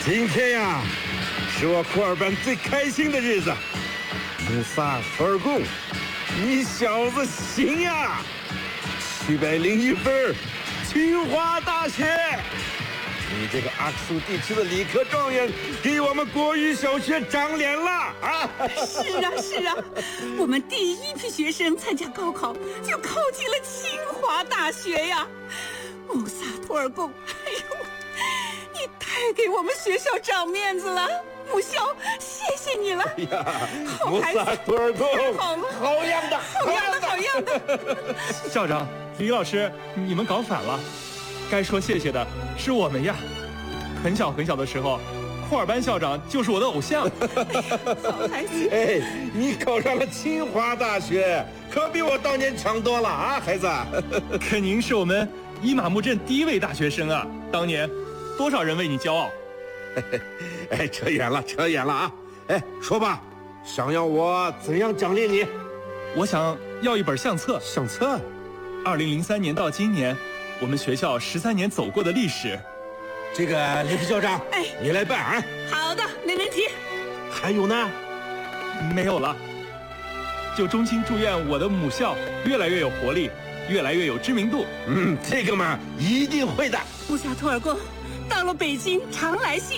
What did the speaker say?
今天呀，是我库尔班最开心的日子。穆萨图尔贡，你小子行呀！701分，清华大学。你这个阿克苏地区的理科状元，给我们国语小学长脸了啊！ 是啊，我们第一批学生参加高考，就考进了清华大学呀！穆萨图尔贡，哎呦，你太给我们学校长面子了，母校，谢谢你了！ 哎呀， 穆萨图尔贡， 好了， 好样的， 好样的！ 校长，李老师，你们搞反了。该说谢谢的是我们呀！很小的时候，库尔班校长就是我的偶像。 好孩子， 哎，你考上了清华大学，可比我当年强多了啊，孩子！ 可您是我们伊玛目镇第一位大学生啊！当年多少人为你骄傲？ 哎，扯远了啊！哎，说吧，想要我怎样奖励你？ 我想要一本相册。 相册 ？2003年到今年，我们学校13年走过的历史。 这个雷皮校长， 哎， 你来办啊！ 好的，没问题。 还有呢？ 没有了。就衷心祝愿我的母校越来越有活力，越来越有知名度。 这个嘛，一定会的。 穆萨图尔贡，到了北京常来信。